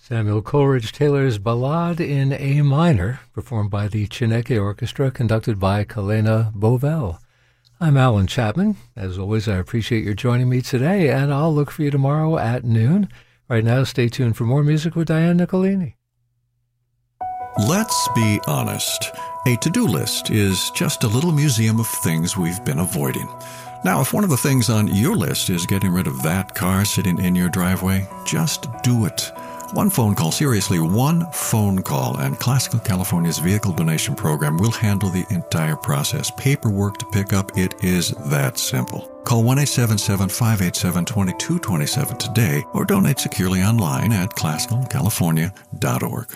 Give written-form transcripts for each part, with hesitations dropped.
Samuel Coleridge Taylor's Ballade in A minor, performed by the Chineke Orchestra, conducted by Kalena Bovell. I'm Alan Chapman. As always, I appreciate your joining me today, and I'll look for you tomorrow at noon. Right now, stay tuned for more music with Diane Nicolini. Let's be honest. A to-do list is just a little museum of things we've been avoiding. Now, if one of the things on your list is getting rid of that car sitting in your driveway, just do it. One phone call, seriously, one phone call, and Classical California's vehicle donation program will handle the entire process. Paperwork to pick up, it is that simple. Call 1-877-587-2227 today or donate securely online at classicalcalifornia.org.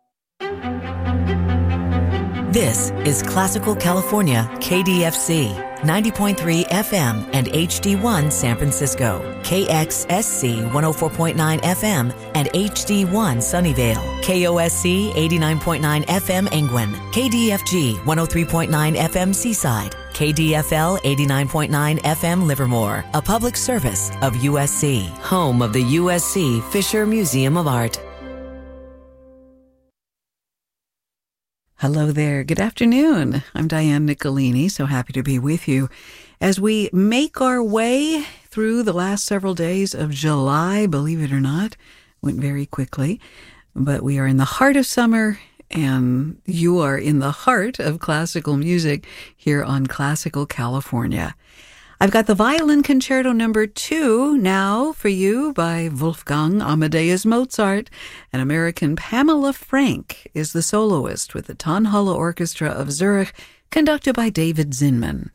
This is Classical California, KDFC, 90.3 FM and HD1 San Francisco, KXSC 104.9 FM and HD1 Sunnyvale, KOSC 89.9 FM Angwin, KDFG 103.9 FM Seaside, KDFL 89.9 FM Livermore, a public service of USC, home of the USC Fisher Museum of Art. Hello there. Good afternoon. I'm Diane Nicolini, so happy to be with you as we make our way through the last several days of July. Believe it or not, went very quickly, but we are in the heart of summer, and you are in the heart of classical music here on Classical California. I've got the Violin Concerto No. 2 now for you by Wolfgang Amadeus Mozart. An American Pamela Frank is the soloist with the Tonhalle Orchestra of Zurich, conducted by David Zinman.